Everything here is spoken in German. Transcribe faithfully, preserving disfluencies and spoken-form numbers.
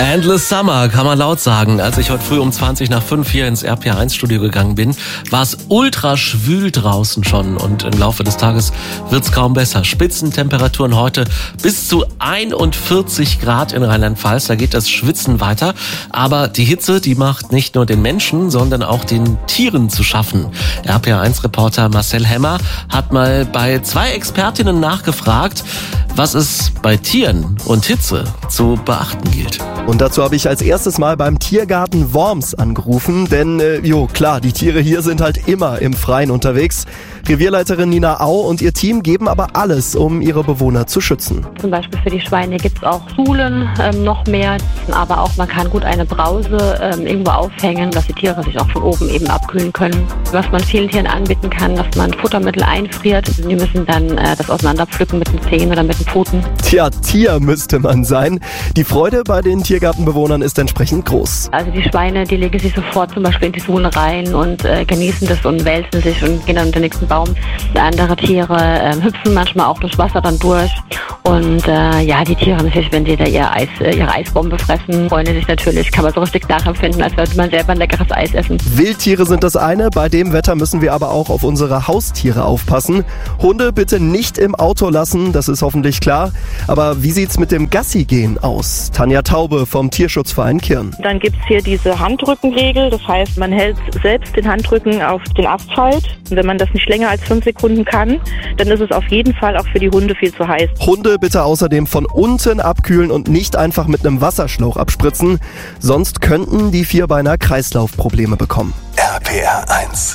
Endless Summer, kann man laut sagen. Als ich heute früh um zwanzig nach fünf hier ins R P R eins Studio gegangen bin, war es ultra schwül draußen schon und im Laufe des Tages wird's kaum besser. Spitzentemperaturen heute bis zu einundvierzig Grad in Rheinland-Pfalz, da geht das Schwitzen weiter. Aber die Hitze, die macht nicht nur den Menschen, sondern auch den Tieren zu schaffen. R P R eins Reporter Marcel Hemmer hat mal bei zwei Expertinnen nachgefragt, was es bei Tieren und Hitze zu beachten gilt. Und dazu habe ich als erstes mal beim Tiergarten Worms angerufen, denn, äh, jo, klar, die Tiere hier sind halt immer im Freien unterwegs. Revierleiterin Nina Au und ihr Team geben aber alles, um ihre Bewohner zu schützen. Zum Beispiel für die Schweine gibt es auch Suhlen, ähm, noch mehr, aber auch man kann gut eine Brause ähm, irgendwo aufhängen, dass die Tiere sich auch von oben eben abkühlen können. Was man vielen Tieren anbieten kann, dass man Futtermittel einfriert. Die müssen dann äh, das auseinanderpflücken mit den Zähnen oder mit den Pfoten. Tja, Tier müsste man sein. Die Freude bei den Tiergartenbewohnern ist entsprechend groß. Also die Schweine, die legen sich sofort zum Beispiel in die Suhlen rein und äh, genießen das und wälzen sich und gehen dann in den nächsten Baum. Andere Tiere äh, hüpfen manchmal auch durch Wasser dann durch. Und äh, ja, die Tiere natürlich, wenn sie da ihr Eis, äh, ihre Eisbombe fressen, freuen sie sich natürlich, kann man so richtig nachempfinden, als würde man selber ein leckeres Eis essen. Wildtiere sind das eine, bei dem Wetter müssen wir aber auch auf unsere Haustiere aufpassen. Hunde bitte nicht im Auto lassen, das ist hoffentlich klar. Aber wie sieht's mit dem Gassi-Gehen aus? Tanja Taube vom Tierschutzverein Kirn. Dann gibt's hier diese Handrückenregel, das heißt, man hält selbst den Handrücken auf den Asphalt. Und wenn man das nicht länger als fünf Sekunden kann, dann ist es auf jeden Fall auch für die Hunde viel zu heiß. Hunde bitte außerdem von unten abkühlen und nicht einfach mit einem Wasserschlauch abspritzen. Sonst könnten die Vierbeiner Kreislaufprobleme bekommen. R P R eins